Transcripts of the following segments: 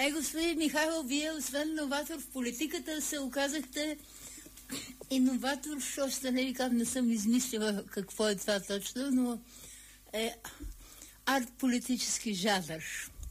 Господин Михайлов, вие освен новатор в политиката се оказахте иноватор, още не ви казвам, не съм измислила какво е това точно, но е арт-политически жанр.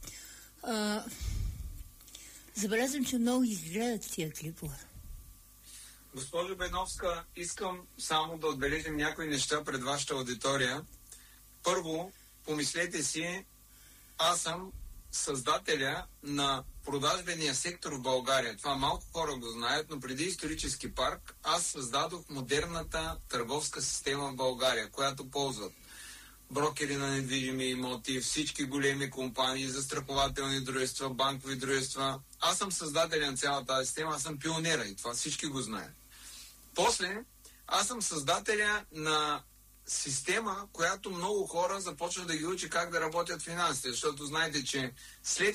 Забелязвам, че много изгледат тия клипове. Госпожо Беновска, искам само да отбележим някои неща пред вашата аудитория. Първо, помислете си, аз съм създателя на продажбения сектор в България. Това малко хора го знаят, но преди исторически парк аз създадох модерната търговска система в България, която ползват брокери на недвижими имоти, всички големи компании, застрахователни дружества, банкови дружества. Аз съм създателя на цялата тази система, аз съм пионера и това всички го знаят. После, аз съм създателя на система, която много хора започват да ги учи как да работят финансите, защото знаете, че след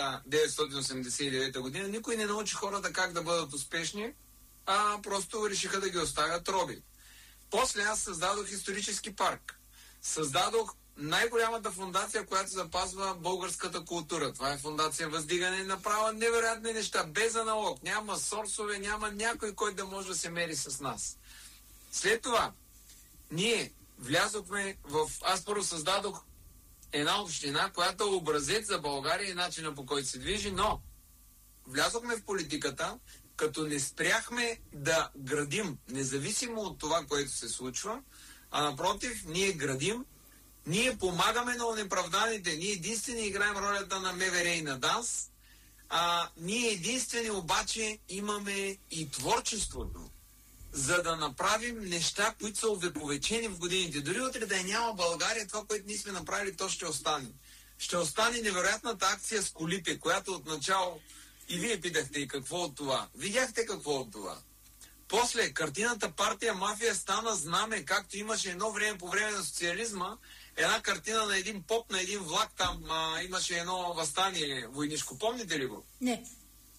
1989 година никой не научи хората как да бъдат успешни, а просто решиха да ги оставят роби. После аз създадох исторически парк. Създадох най-голямата фундация, която запазва българската култура. Това е фундация Въздигане, направа невероятни неща, без аналог. Няма сорсове, няма някой, който да може да се мери с нас. След това, ние влязохме в... Аз първо създадох една община, която е образец за България и начина по който се движи, но влязохме в политиката, като не спряхме да градим, независимо от това, което се случва, а напротив, ние градим, ние помагаме на онеправданите, ние единствени играем ролята на МВР и на ДАНС, ние единствени обаче имаме и творчеството, за да направим неща, които са увековечени в годините. Дори утре да няма България, това, което ние сме направили, то ще остане. Ще остане невероятната акция с колите, която отначало и вие питахте и какво от това. Видяхте какво от това. После картината Партия Мафия стана знаме, както имаше едно време по време на социализма, една картина на един поп, на един влак, там имаше едно въстание войнишко. Помните ли го? Не.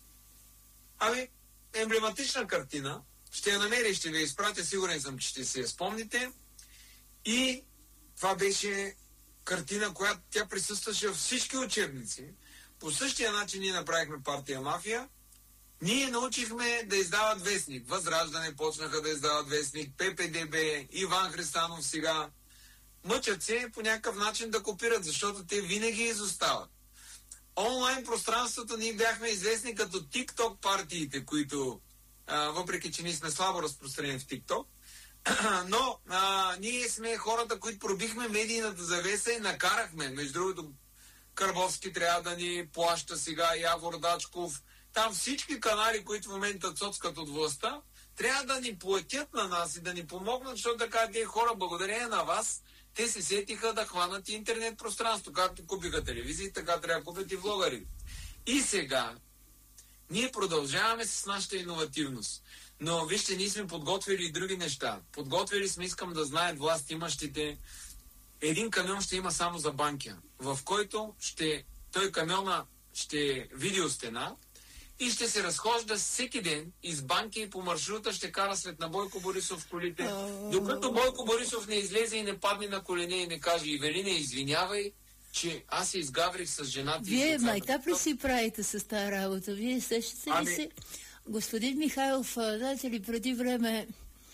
Емблематична картина. Ще я намеря и ще ви изпратя, сигурен съм, че ще се я спомните. И това беше картина, която тя присъстваше във всички учебници. По същия начин ние направихме Партия Мафия. Ние научихме да издават вестник. Възраждане почнаха да издават вестник, ППДБ, Иван Христанов сега. Мъчат се по някакъв начин да копират, защото те винаги изостават. Онлайн пространството ние бяхме известни като TikTok партиите, които, въпреки че ние сме слабо разпространени в TikTok, но ние сме хората, които пробихме медийната завеса и накарахме. Между другото, Карбовски трябва да ни плаща сега, Явор Дачков. Там всички канали, които в момента цоцкат от властта, трябва да ни платят на нас и да ни помогнат, защото така тези хора, благодарение на вас, те се сетиха да хванат интернет пространство. Както купиха телевизии, така трябва да купят и влогари. И сега ние продължаваме с нашата иновативност. Но вижте, ние сме подготвили и други неща. Подготвили сме, искам да знаят властимащите, един камион ще има само за Банкя, в който той камиона ще е видеостена и ще се разхожда всеки ден из Банкя и по маршрута ще кара след на Бойко Борисов в колите, докато Бойко Борисов не излезе и не падне на колене и не каже: Ивелина, извинявай, че аз се изгаврих с жената. Вие майтап ли си правите с тази работа? Вие сещате ли се? Господин Михайлов, знаете ли, преди време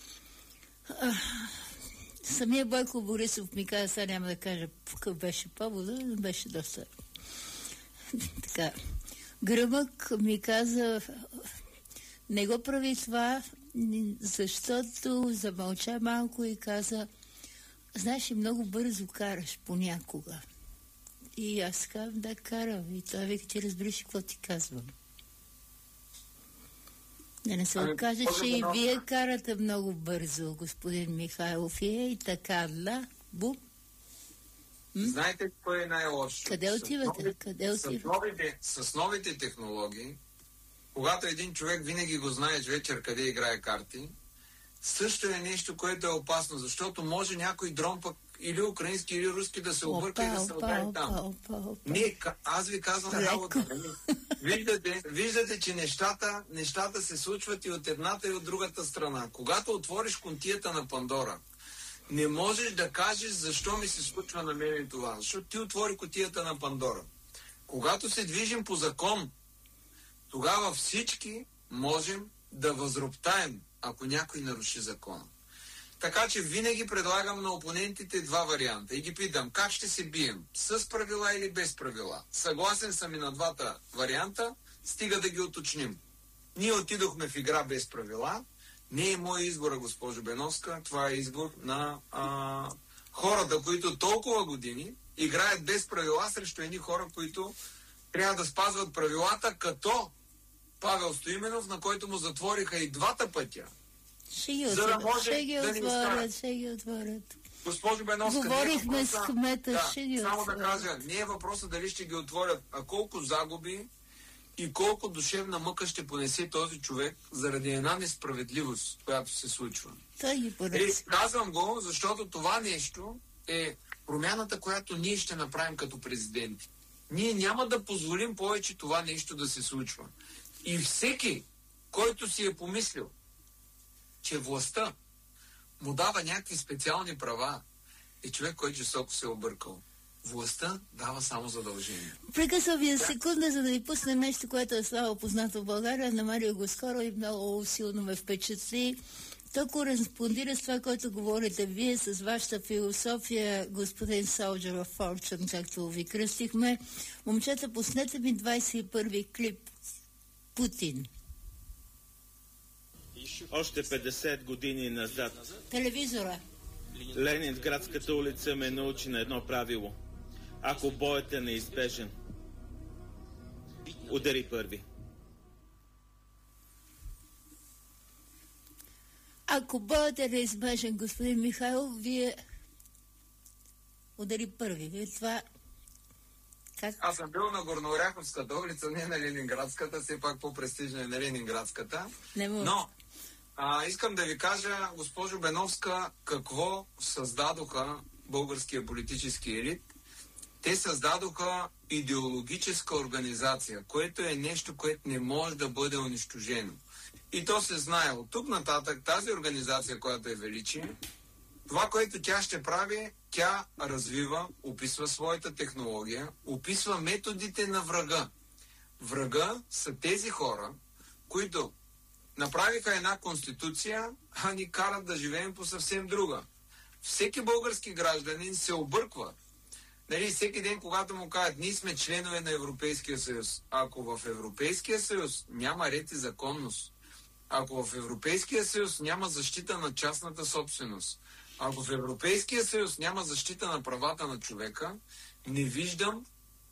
самия Бойко Борисов ми каза, сега няма да кажа какъв беше повода, но беше доста така гръмък, ми каза: не го прави това, защото замълча малко и каза: знаеш, много бързо караш понякога. И аз казвам: да, карам. И той вика: ти разбираш какво ти казвам. Да не се окаже, че и вие карате много бързо, господин Михайлов. И така, да, бум. Знаете кое е най-лошо? Къде отивате? С новите технологии, когато един човек винаги го знаеш вечер къде играе карти, също е нещо, което е опасно, защото може някой дрон пък или украински, или руски да се обърка и да се удари там. Аз ви казвам работа. Виждате, че нещата се случват и от едната и от другата страна. Когато отвориш кутията на Пандора, не можеш да кажеш защо ми се случва на мен това, защото ти отвори кутията на Пандора. Когато се движим по закон тогава всички можем да възроптаем, ако някой наруши закона. Така че винаги предлагам на опонентите два варианта и ги питам, как ще се бием, с правила или без правила. Съгласен съм и на двата варианта, стига да ги уточним. Ние отидохме в игра без правила, не е мой избор, госпожо Беновска, това е избор на хората, които толкова години играят без правила срещу едни хора, които трябва да спазват правилата, като Павел Стоименов, на който му затвориха и двата пътя. За да може да ни отворят. Госпожо Беновска, говорихме с кмета, само да кажа, не е въпроса дали ще ги отворят, а колко загуби и колко душевна мъка ще понесе този човек заради една несправедливост, която се случва. Казвам го, защото това нещо е промяната, която ние ще направим като президенти. Ние няма да позволим повече това нещо да се случва. И всеки, който си е помислил, че властта му дава някакви специални права, е човек, който жестоко се е объркал. Властта дава само задължения. Прекъсвам ви секунда, за да ви пуснем нещо, което е слава познато в България. Намерих го скоро и много силно ме впечатли. То кореспондира с това, което говорите вие, с вашата философия, господин Soldier of Fortune, както ви кръстихме. Момчета, пуснете ми 21-ви клип. Путин. Още 50 години назад. Телевизора. Ленин в градската улица ме научи на едно правило. Ако боят е неизбежен, удари първи. Ако боят е неизбежен, господин Михайлов, вие удари първи. Вие това... Как? Аз съм бил на Горнооряховската улица, не на Ленинградската, все пак по-престижна е на Ленинградската. Но искам да ви кажа, госпожо Беновска, какво създадоха българския политически елит. Те създадоха идеологическа организация, което е нещо, което не може да бъде унищожено. И то се знае. От тук нататък тази организация, която е величие, това, което тя ще прави, тя развива, описва своята технология, описва методите на врага. Врага са тези хора, които направиха една конституция, а ни карат да живеем по съвсем друга. Всеки български гражданин се обърква. Нали, всеки ден, когато му кажат, ние сме членове на Европейския съюз. Ако в Европейския съюз няма ред и законност, ако в Европейския съюз няма защита на частната собственост, ако в Европейския съюз няма защита на правата на човека, не виждам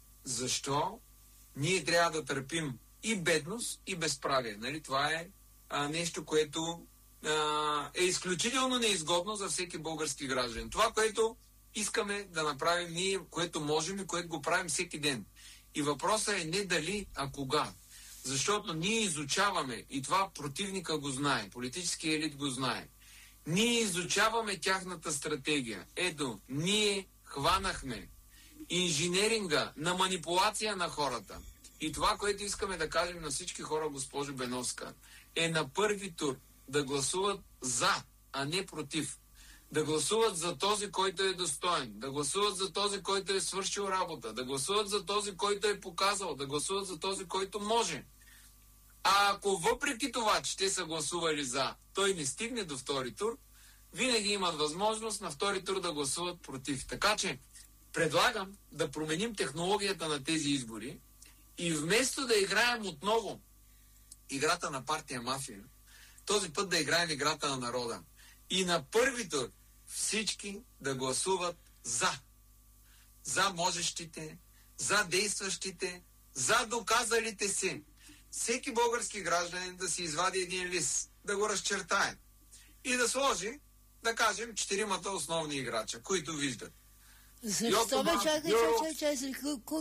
защо ние трябва да търпим и бедност, и безправие. Нали? Това е нещо, което е изключително неизгодно за всеки български гражданин. Това, което искаме да направим ние, което можем и което го правим всеки ден. И въпросът е не дали, а кога. Защото ние изучаваме, и това противника го знае, политически елит го знае, ние изучаваме тяхната стратегия. Ето, ние хванахме инженеринга на манипулация на хората. И това, което искаме да кажем на всички хора, госпожо Беновска, е на първи тур да гласуват за, а не против. Да гласуват за този, който е достоен, да гласуват за този, който е свършил работа, да гласуват за този, който е показал, да гласуват за този, който може. А ако въпреки това, че те са гласували за, той не стигне до втори тур, винаги имат възможност на втори тур да гласуват против. Така че предлагам да променим технологията на тези избори и вместо да играем отново играта на партия мафия, този път да играем играта на народа. И на първи тур всички да гласуват за. За можещите, за действащите, за доказалите се. Всеки български гражданин да си извади един лист, да го разчертае и да сложи, да кажем, 4-мата основни играча, които виждат. Защо бе, чакай,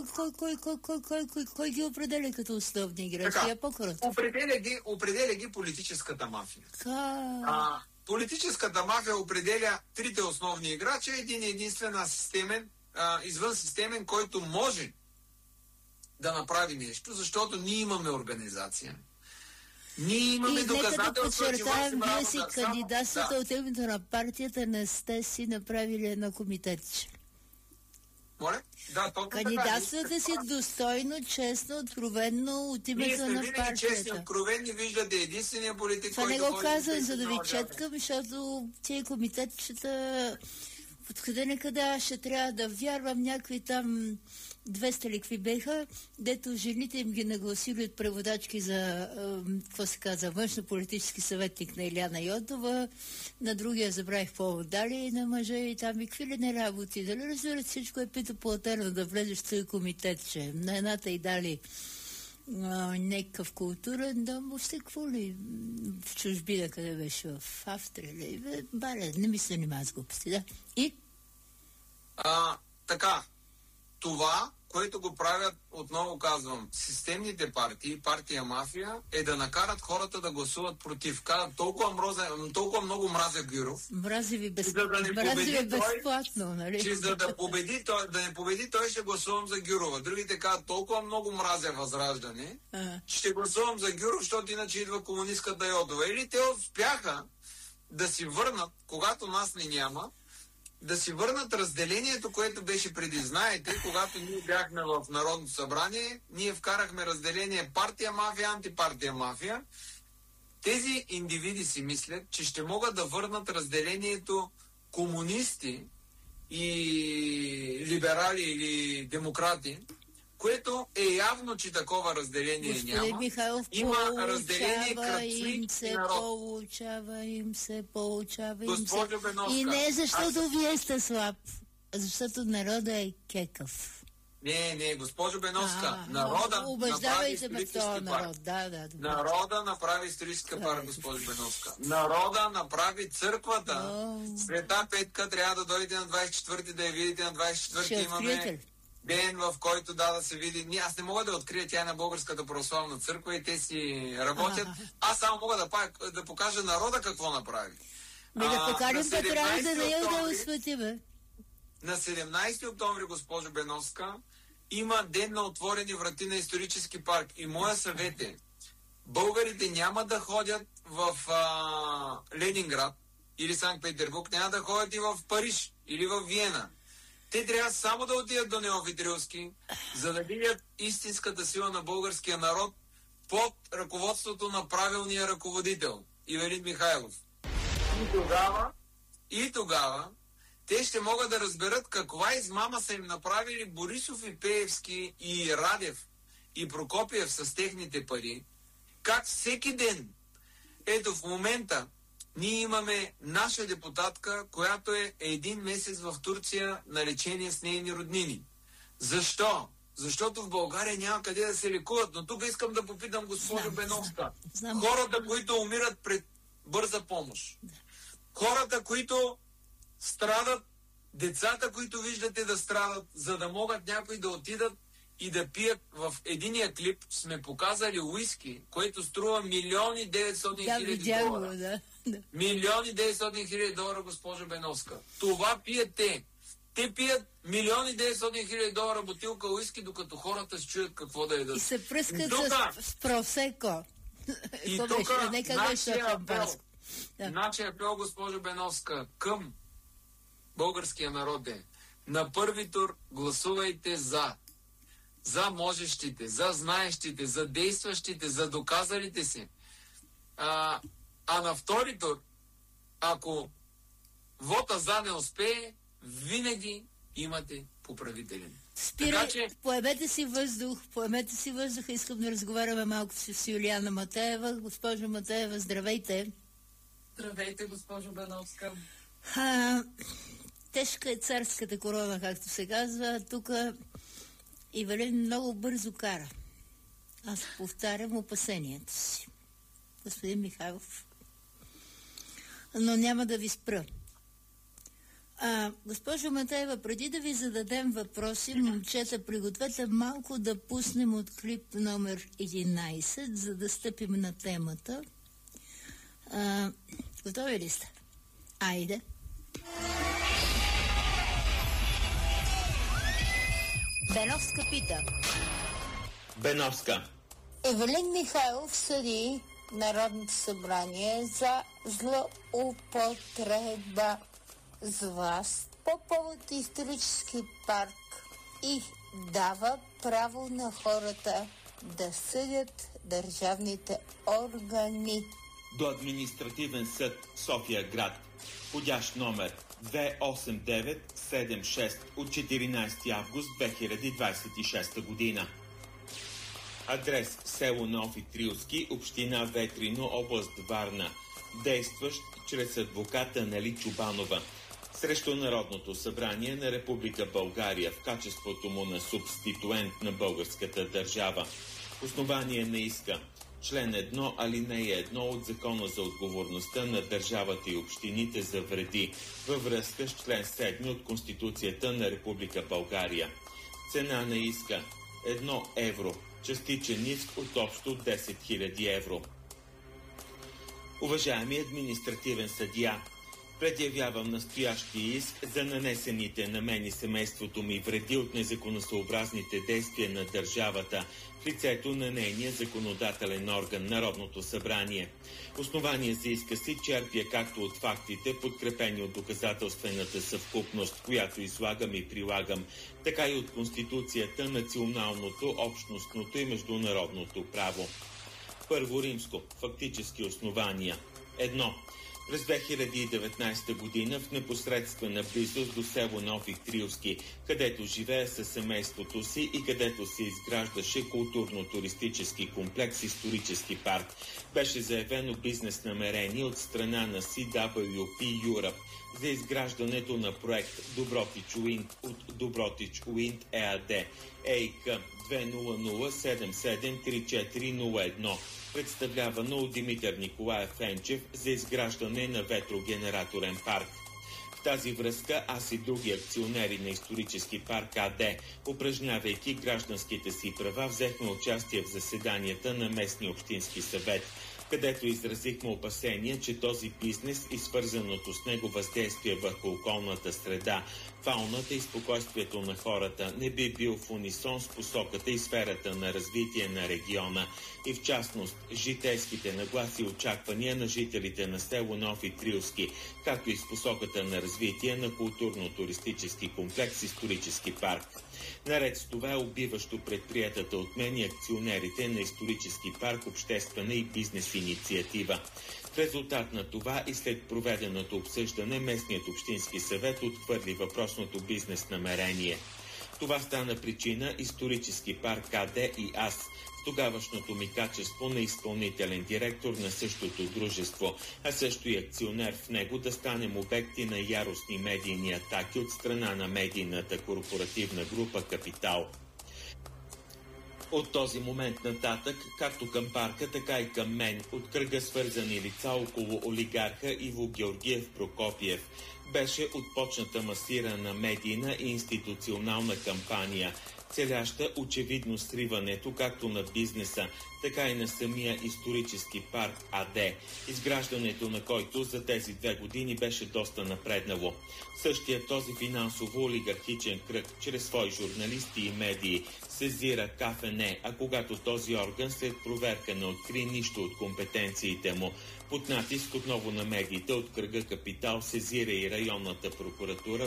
кой ги определя като основни играчи? Определя ги политическата мафия. Как? Политическата мафия определя трите основни играча, един единствен асистемен, извънсистемен, който може да направи нещо, защото ние имаме организация. Ние имаме доказателства, че вие си кандидатствата от името на партията, не сте си направили едно комитетче. Моля? Да, точно така. Кандидатствате си достойно, честно, откровенно от името на честни, партията. откровени, виждате единствения политик, Това не който го казвам, за да ви четкам, защото тези комитетчета откъде некъде аз ще трябва да вярвам някакви там 200 ли какви беха, дето жените им ги нагласили от преводачки за, какво се казва, външно-политически съветник на Иляна Йотова, на другия забравих повод дали на мъжа и там и какви ли не работи. Дали разбират, всичко е питополатерно да влезеш в този комитет, че на едната и дали някакъв културен дом, въобще какво ли в чужбина, къде беше, в Австрия ли? Баре, не ми се занимава с глупости, да? И? Така, това, което го правят, отново казвам, системните партии, партия мафия, е да накарат хората да гласуват против. Казват, толкова много мразя Гюров. Мрази ви безплатно, нали? Че за да не победи той, ще гласувам за Гюрова. Другите казват, толкова много мразя Възраждане, ще гласувам за Гюров, защото иначе идва комунистката Йотова. Или те успяха да си върнат, когато нас не няма, да си върнат разделението, което беше преди. Знаете, когато ние бяхме в Народното събрание, ние вкарахме разделение партия-мафия, антипартия-мафия. Тези индивиди си мислят, че ще могат да върнат разделението комунисти и либерали или демократи, което е явно, че такова разделение Господин няма. Михайлов, Има разделение кръци и народ. Получава им се. Беновска, И не защото вие сте слаб, защото народа е кекав. Не, госпожо Беновска, народа направи исторически парк. Народа направи историческа парк, госпожо Беновска. Народа направи църквата. Света Петка трябва да дойде на 24-ти, да я видите на 24-ти. Имаме ден, в който да се види. Аз не мога да открия, тя е на Българската православна църква и те си работят. Аз само мога да покажа народа какво направи. Да покажем трябва да я осветиме. На 17 октомври, госпожо Беновска, има ден на отворени врати на исторически парк. И моя съвет е, българите няма да ходят в Ленинград или Санкт-Петербург, няма да ходят и в Париж или в Виена. Те трябва само да отидат до Неофит Рилски, за да видят истинската сила на българския народ под ръководството на правилния ръководител Ивелин Михайлов. И тогава те ще могат да разберат каква измама са им направили Борисов и Пеевски и Радев и Прокопиев с техните пари. Как всеки ден, ето в момента, ние имаме наша депутатка, която е един месец в Турция на лечение с нейни роднини. Защо? Защото в България няма къде да се лекуват. Но тук искам да попитам госпожо Беновска. Хората, които умират пред бърза помощ. Хората, които страдат, децата, които виждате да страдат, за да могат някои да отидат и да пият. В единия клип сме показали уиски, което струва $1,900,000. $1,900,000, госпожо Беновска. Това пият те. Те пият $1,900,000 бутилка уиски, докато хората се чуят какво да ядат. И се пръскат с просеко. И тук нашия апел, госпожо Беновска, към българския народ е: на първи тур гласувайте за можещите, за знаещите, за действащите, за доказалите си. А на втори тур, ако вота за не успее, винаги имате поправителен. Спирай, поемете си въздух, искам да разговаряме малко с Юлиана Матеева. Госпожо Матеева, здравейте. Здравейте, госпожо Беновска. Тежка е царската корона, както се казва. Тук Ивелин много бързо кара. Аз повтарям опасението си. Господин Михайлов. Но няма да ви спра. Госпожо Матеева, преди да ви зададем въпроси, момчета, пригответе малко да пуснем от клип номер 11, за да стъпим на темата. Готови ли сте? Айде. Беновска пита. Беновска. Ивелин Михайлов съди Народното събрание за злоупотреба с власт по повод исторически парк и дава право на хората да съдят държавните органи. До административен съд София град, входящ номер 28976 от 14 август 2026 година. Адрес село Нови Трилски, община Ветрино, област Варна. Действащ чрез адвоката Нали Чубанова срещу Народното събрание на Република България в качеството му на субституент на българската държава. Основание на иска. Член 1, алинея 1 от Закона за отговорността на държавата и общините за вреди във връзка с член 7 от Конституцията на Република България. Цена на иска 1 евро. Частичен иск от общо 10 000 евро. Уважаеми административен съдия, предявявам настоящия иск за нанесените на мен и семейството ми вреди от незаконосъобразните действия на държавата в лицето на нейния законодателен орган, Народното събрание. Основание за иска си черпя както от фактите, подкрепени от доказателствената съвкупност, която излагам и прилагам, така и от Конституцията, националното, общностното и международното право. Първо римско. Фактически основания. 1. През 2019 година в непосредствена близост до село Нови Трилски, където живея със семейството си и където се изграждаше културно-туристически комплекс Исторически парк, беше заявено бизнес намерение от страна на CWP Europe за изграждането на проект Добротич Уинд от Добротич Уинд ЕАД, ЕИК 200773401, представлявано от Димитър Николаев Фенчев за изграждане на ветрогенераторен парк. В тази връзка аз и други акционери на Исторически парк АД, упражнявайки гражданските си права, взехме участие в заседанията на местния общински съвет, където изразихме опасения, че този бизнес и свързаното с него въздействие върху околната среда, фауната и спокойствието на хората не би бил в унисон с посоката и сферата на развитие на региона и в частност житейските нагласи и очаквания на жителите на село Нови Трилски, както и с посоката на развитие на културно-туристически комплекс Исторически парк. Наред с това е убиващо предприятата от мен и акционерите на Исторически парк обществена и бизнес инициатива. В резултат на това и след проведеното обсъждане местният общински съвет отхвърли въпросното бизнес намерение. Това стана причина Исторически парк АД и аз в тогавашното ми качество на изпълнителен директор на същото дружество, а също и акционер в него, да станем обекти на яростни медийни атаки от страна на медийната корпоративна група Капитал. От този момент нататък, както към парка, така и към мен, от кръга свързани лица около олигарха Иво Георгиев Прокопиев, беше отпочната масирана медийна и институционална кампания, целяща очевидно сриването както на бизнеса, така и на самия Исторически парк АД, изграждането на който за тези 2 години беше доста напреднало. Същия този финансово-олигархичен кръг, чрез свои журналисти и медии, сезира КФН, а когато този орган след проверка не откри нищо от компетенциите му, под натиск отново на медиите от кръга Капитал сезира и районната прокуратура.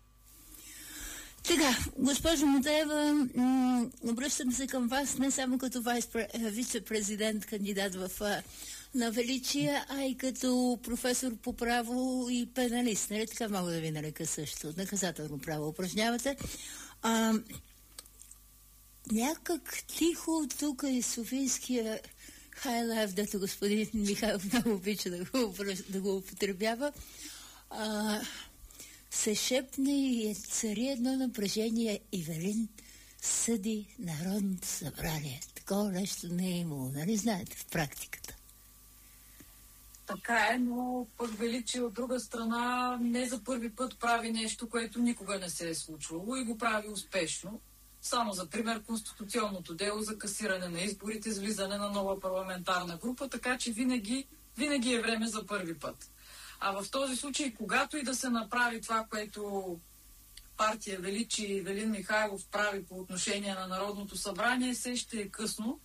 Така, госпожо Матеева, обръщам се към вас не само като вице-президент, кандидат на величие, а и като професор по право и пеналист. Нали така мога да ви нарека също? Наказателно право упражнявате. Някак тихо тук и Софийския хайлайф, дето господин Михайлов много обича да го употребява, се шепне и цари едно напрежение. Ивелин съди Народното събрание. Такова нещо не е имало, нали знаете, в практиката. Така е, но пък Величие от друга страна не за първи път прави нещо, което никога не се е случвало и го прави успешно. Само за пример конституционното дело за касиране на изборите с влизане на нова парламентарна група, така че винаги е време за първи път. А в този случай, когато и да се направи това, което партия Величие и Ивелин Михайлов прави по отношение на Народното събрание, все ще е късно,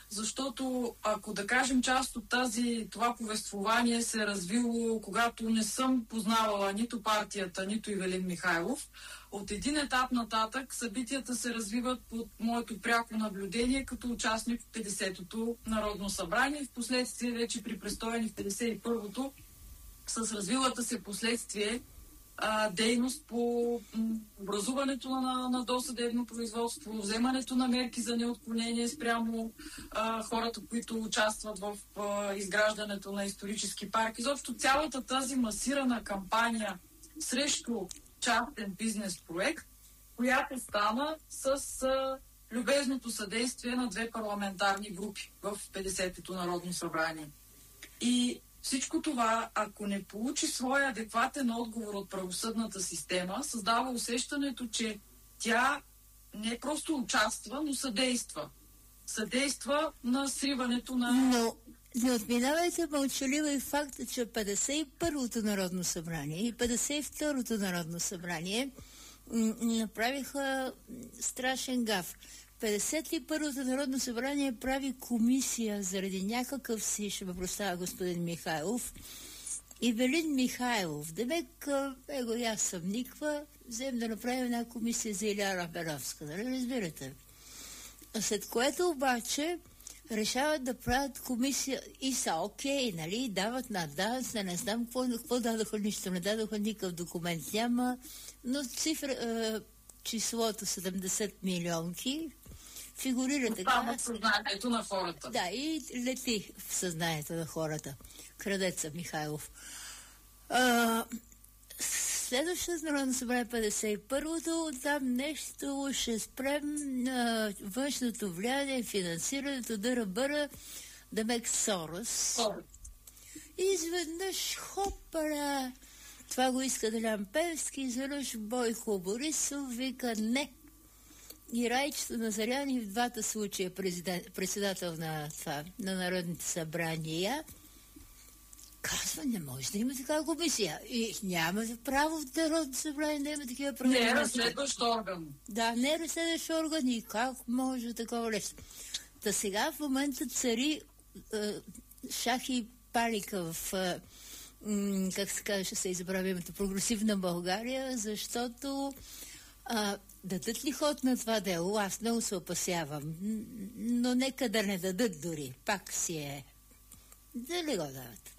защото ако да кажем част от това повествование се е развило, когато не съм познавала нито партията, нито Ивелин Михайлов, от един етап нататък събитията се развиват под моето пряко наблюдение като участник в 50-то Народно събрание и в последствие вече при престоя ни в 51-то с развилата се последствие дейност по образуването на досъдебно производство, вземането на мерки за неотклонение спрямо хората, които участват в изграждането на исторически парк. Изобщо цялата тази масирана кампания срещу частен бизнес проект, която стана с любезното съдействие на 2 парламентарни групи в 50-то Народно събрание. И всичко това, ако не получи своя адекватен отговор от правосъдната система, създава усещането, че тя не просто участва, но съдейства. Съдейства на сриването на... Но не отминавайте мълчаливо и факта, че 51-то Народно събрание и 52-то Народно събрание направиха страшен гаф. 51-то Народно събрание прави комисия заради някакъв си, ще ме простава господин Михайлов, Ивелин Михайлов. Демек, его и аз съм никва, взем да направим една комисия за Иляна Беловска, нали разбирате? След което обаче решават да правят комисия и са окей, нали, дават на ДАНС, не знам какво дадоха, нищо не дадоха, никакъв документ няма, но числото 70 милионки фигурира така. Това в съзнанието на хората. Да, и лети в съзнанието на хората. Крадеца Михайлов. Следващото Народно събрание 51-то, там нещо ще спрем на външното влияние, финансирането, дъра-бъра, Демек Сорос. И изведнъж хопара, това го иска Делян Певски, изведнъж Бойко Борисов вика не. И Райчето Назаряни в двата случая председател на Народните събрания казва, не може да има такава комисия. И няма право в Народното събрание да има такива правила. Не е разследващ орган. Да, не е разследващ орган и как може такова нещо. Та сега в момента цари шах и палика в как се каже, ще се избравя името, прогресивна България, защото дадат ли ход на това дело? Аз много се опасявам. Но нека да не дадат дори. Пак си е. Дали го дават?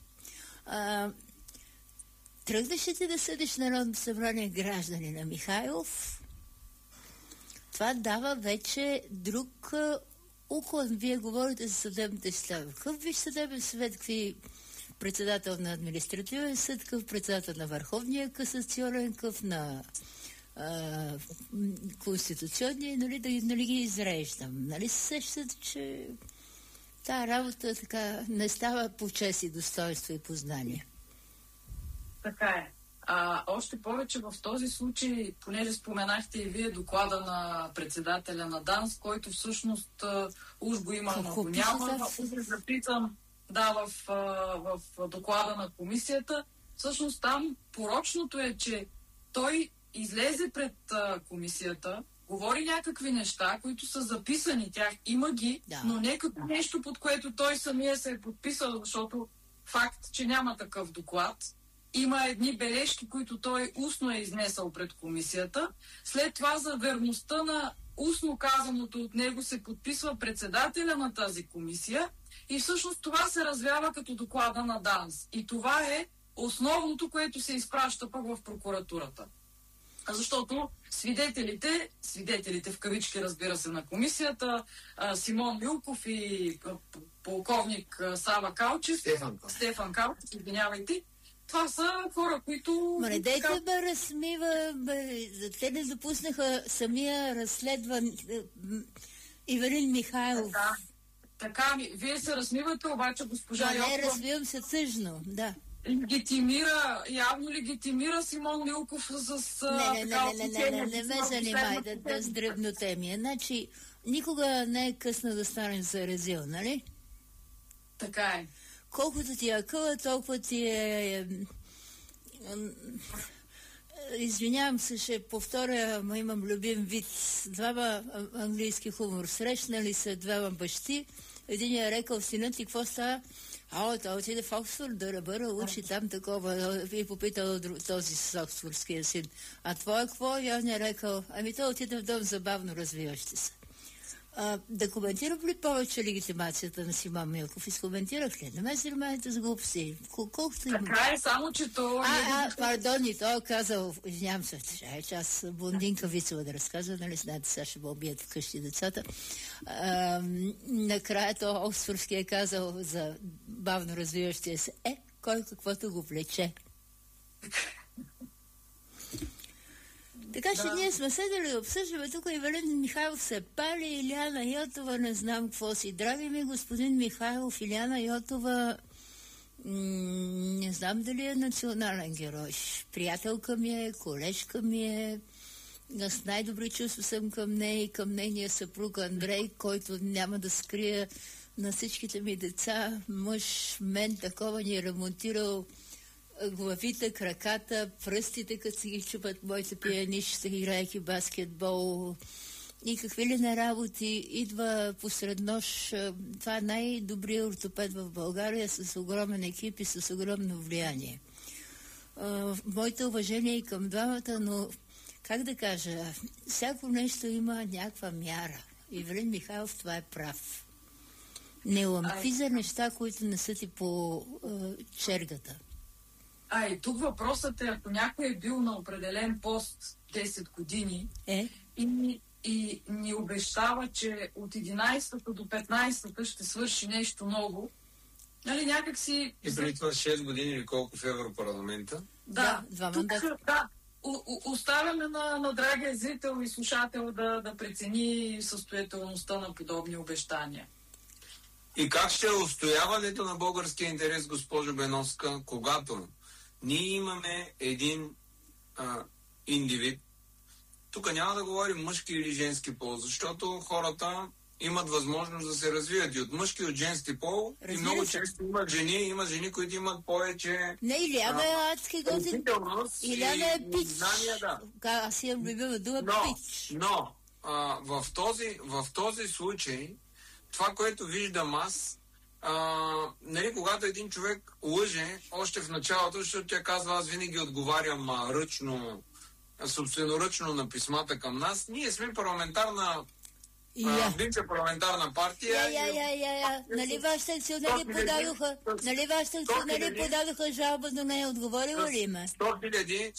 Тръгнеш ли ти да съдиш Народното събрание граждани на Михайлов? Това дава вече друг уклон. Вие говорите за съдебните системи. Какъв виж съдебен съвет, какви председател на административен съд, какъв председател на Върховния касационен, какъв на конституционния, нали ги изреждам. Нали се сещате, че тази работа така не става по чест и достоинство и познание. Така е. Още повече в този случай, понеже споменахте и вие доклада на председателя на ДАНС, който всъщност уж го има, но го няма. Запитам, в доклада на комисията. Всъщност там порочното е, че той излезе пред комисията, говори някакви неща, които са записани, тях има ги, да, но не като нещо, под което той самия се е подписал, защото факт, че няма такъв доклад, има едни бележки, които той устно е изнесъл пред комисията. След това за верността на устно казаното от него се подписва председателя на тази комисия и всъщност това се развява като доклада на ДАНС. И това е основното, което се изпраща пък в прокуратурата. Защото свидетелите в кавички, разбира се, на комисията, Симон Милков и полковник Сава Калчев, Стефан Калчев, извинявайте, това са хора, които... Не дайте бе разсмива, те не допуснаха самия разследван Ивелин Михайлов. Така ми, вие се разсмивате, обаче госпожа Йокова... Не, развивам се тъжно, да. Явно легитимира Симон Милков с... Не ме занимайте с дребнотемия. Значи, никога не е късно да станеш заразил, нали? Така е. Колкото ти е къла, толкова ти е... Извинявам се, ще повторя, имам любим вид. Двама английски хумор. Срещнали се двама бащи един е рекал, синът ти какво става? Той отиде в Оксфорд да ръбъра, учи там такова. И попитал този с оксфордския син. А твоя какво? И он е рекал, той отиде в дом забавно развиващи се. Да коментирам ли повече легитимацията на Симеон Милков? Изкоментирах ли? Не ме занимавайте с глупости. Колкото има. Така е, само че то... Пардон, и той казал, извинявам се, че аз блондинка Вицева да разказва, нали знаете, сега ще ме убият вкъщи децата. Накрая то Оксфордски е казал за бавно развиващия се. Кой каквото го влече. Така че ние сме седали да обсъждаме тук и Валентин Михайлов се пали, Илияна Йотова, не знам какво си. Драги ми господин Михайлов, Илияна Йотова, не знам дали е национален герой. Приятелка ми е, колежка ми е, с най-добри чувства съм към нея и към нейния съпруг Андрей, който няма да скрия на всичките ми деца. Мъж, мен такова ни е ремонтирал главите, краката, пръстите, като си ги чупат моите пианища, играйки баскетбол и какви ли на работи. Идва посред нощ. Това е най-добрият ортопед в България с огромен екип и с огромно влияние. Моите уважения и към двамата, но как да кажа, всяко нещо има някаква мяра. Ивелин Михайлов това е прав. Не лампи за неща, които не са ти по чергата. И тук въпросът е, ако някой е бил на определен пост 10 години и ни обещава, че от 11-та до 15-та ще свърши нещо много, нали, някак си... И преди това 6 години или колко в Европарламента? Да, 2 мандата. Да, оставяме на драгия зрител и слушател да прецени състоятелността на подобни обещания. И как ще е устояването на българския интерес, госпожо Беновска, когато ние имаме един индивид, тук няма да говорим мъжки или женски пол, защото хората имат възможност да се развият и от мъжки и от женски пол. И много често има жени, които имат повече... Не, Илияна е адски готин. Илияна е пич. Да. Аз имам любима дума пич. Но в този случай, това, което виждам аз, нали, когато един човек лъже още в началото, защото тя казва, аз винаги отговарям собственоръчно на писмата към нас, ние сме парламентарна бивша парламентарна партия. Нали вашите акционери подадоха жалба, но не е отговорила ли има? 100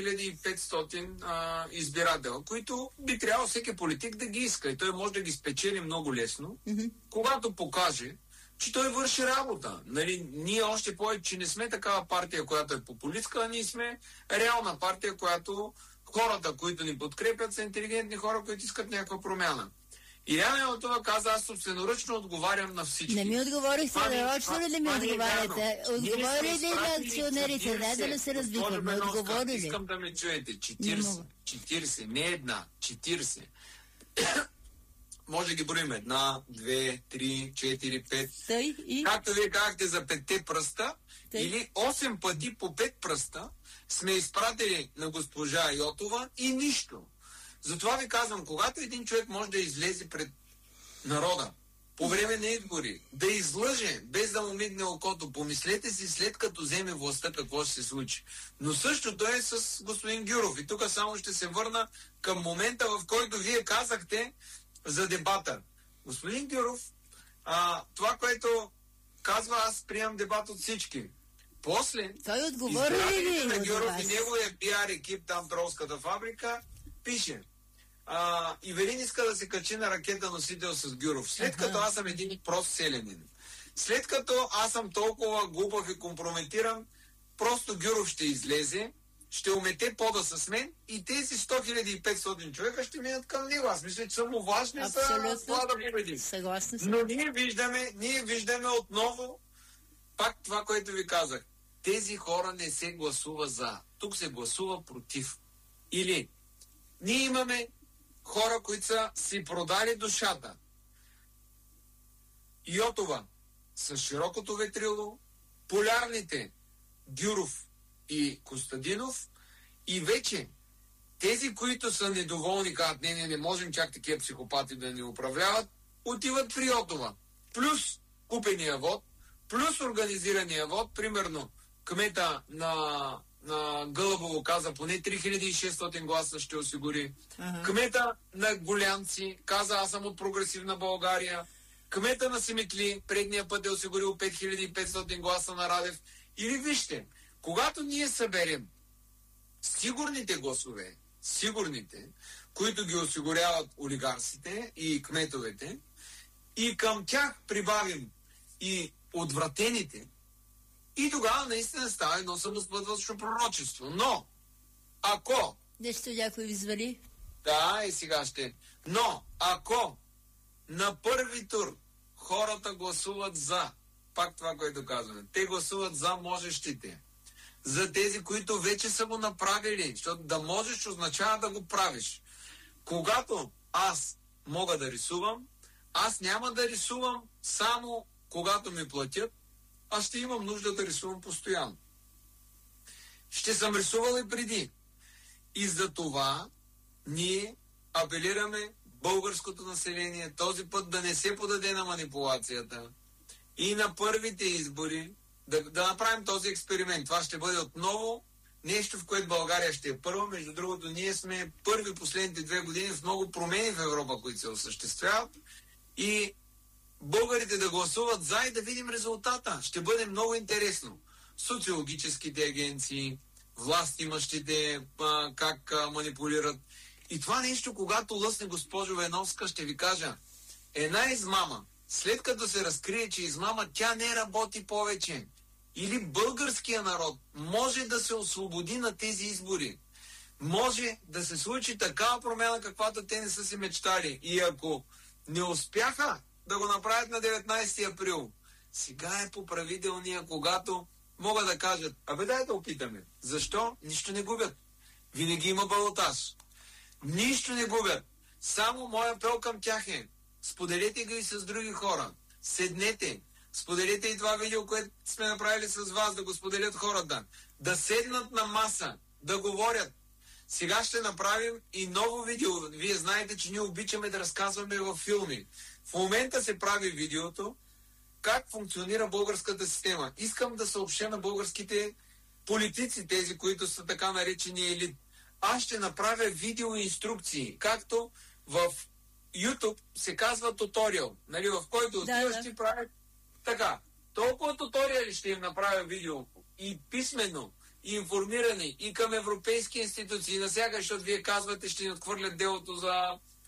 500 избирател, които би трябвало всеки политик да ги иска. И той може да ги спечели много лесно, когато покаже, че той върши работа. Нали, ние още повече, че не сме такава партия, която е популистка, а ние сме реална партия, която хората, които ни подкрепят, са интелигентни хора, които искат някаква промяна. Илияна Йотова каза, аз собственоръчно отговарям на всички. Не ми отговорихте, нарочно ли да ми отговаряте? Отговори ли на акционерите? Не да не се разбихме, отговори ли? Искам да ме чуете. 40, не една, 40. Може да ги броим 1, 2, 3, 4, 5. Както вие казахте за 5 пръста, или 8 пъти по 5 пръста сме изпратили на госпожа Йотова и нищо. Затова ви казвам, когато един човек може да излезе пред народа по време на избори, да излъже, без да му мигне окото, помислете си след като вземе властта какво ще се случи. Но същото е с господин Гюров. И тук само ще се върна към момента, в който вие казахте за дебата. Господин Гюров, това, което казва, аз приемам дебат от всички. После, той отговори ли на Гюров и неговия пиар екип, там Тролската фабрика, пише: Ивелин иска да се качи на ракета носител с Гюров. След като аз съм един прост селянин. След като аз съм толкова глупав и компрометиран, просто Гюров ще излезе, ще умете пода с мен и тези 100 500 човека ще минат към него. Аз мисля, че са му важни за това да победим. Съгласна съм. Но ние виждаме отново пак това, което ви казах. Тези хора не се гласува за. Тук се гласува против. Или ние имаме хора, които са си продали душата. Йотова с широкото ветрило, полярните Гюров и Костадинов, и вече тези, които са недоволни, казват, не можем чак такива психопати да ни управляват, отиват при Йотова. плюс купения вод, плюс организирания вод, примерно кмета на Гълъбово каза поне 3600 гласа ще осигури. Кмета на Гулянци каза аз съм от Прогресивна България. Кмета на Симитли предния път е осигурил 5500 гласа на Радев. Или вижте, когато ние съберем сигурните гласове, които ги осигуряват олигарсите и кметовете, и към тях прибавим и отвратените, и тогава наистина става едно самосбъдващо пророчество. Но, ако... Нещо някой извали? Да, и сега ще. Но, ако на първи тур хората гласуват за, пак това, което казваме, те гласуват за можещите, за тези, които вече са го направили, защото да можеш означава да го правиш. Когато аз мога да рисувам, аз няма да рисувам само когато ми платят, аз ще имам нужда да рисувам постоянно. Ще съм рисувал и преди. И за това ние апелираме българското население този път да не се подаде на манипулацията и на първите избори да направим този експеримент. Това ще бъде отново нещо, в което България ще е първа. Между другото, ние сме първи последните 2 години в много промени в Европа, които се осъществяват. И българите да гласуват за и да видим резултата. Ще бъде много интересно. Социологическите агенции, властимащите как манипулират. И това нещо, когато лъсне госпожо Веновска, ще ви кажа, една измама, след като се разкрие, че измама, тя не работи повече. Или българския народ може да се освободи на тези избори. Може да се случи такава промяна, каквато те не са си мечтали. И ако не успяха да го направят на 19 април, сега е поправителния, когато могат да кажат, дай да опитаме. Защо? Нищо не губят. Винаги има балотаж. Нищо не губят. Само моя апел към тях е, споделете го и с други хора. Седнете. Споделете и това видео, което сме направили с вас, да го споделят хората. Да седнат на маса, да говорят. Сега ще направим и ново видео. Вие знаете, че ние обичаме да разказваме във филми. В момента се прави видеото как функционира българската система. Искам да съобщя на българските политици, тези, които са така наречени елит. Аз ще направя видеоинструкции, както в YouTube се казва туториал, нали, в който отиваш ти прави така. Толкова туториали ще им направя видео и писмено, и информирани, и към европейски институции, насякъде, защото вие казвате, ще ни отхвърлят делото за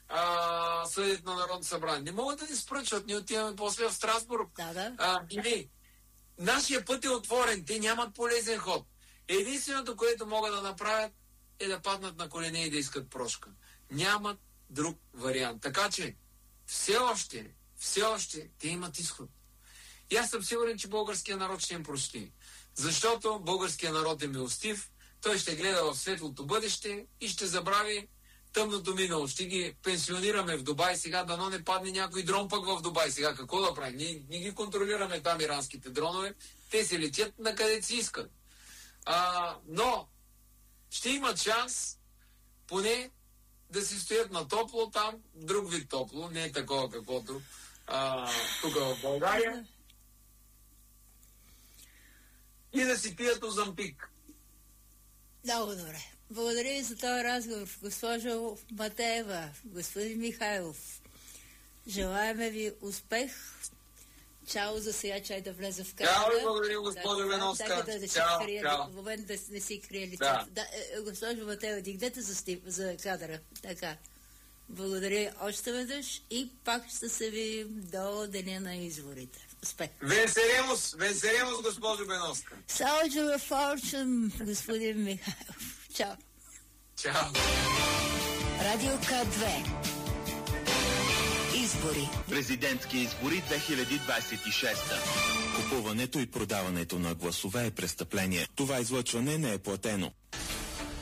съдите на Народно събрание. Не могат да ни спръчват, ние отиваме после в Страсбург. Или нашия път е отворен, те нямат полезен ход. Единственото, което могат да направят, е да паднат на колене и да искат прошка. Нямат друг вариант. Така че все още те имат изход. И аз съм сигурен, че българския народ ще им прости. Защото българския народ е милостив, той ще гледа в светлото бъдеще и ще забрави тъмното минало. Ще ги пенсионираме в Дубай сега, дано не падне някой дрон пък в Дубай. Сега какво да правим? Ние ги контролираме там иранските дронове. Те се летят на къде си искат. Но ще имат шанс поне да си стоят на топло там, друг вид топло, не е такова каквото тук в България. И да си пият Озампик. Много добре. Благодаря ви за този разговор, госпожо Матеева, господин Михайлов. Желаеме ви успех. Чао за сега, чай да влезе в кадъра. Чао и благодаря, госпожо Веновска. В момента да не си крие лицето. Госпожо Матеева, дигнете за кадъра. Така. Благодаря още веднъж и пак ще се видим до деня на изборите. Успех. Венсеремос, госпожо Беновска. Soldier of Fortune, господин Михайлов. Чао. Чао. Радио К2. Избори. Президентски избори 2026. Купуването и продаването на гласове е престъпление. Това излъчване не е платено.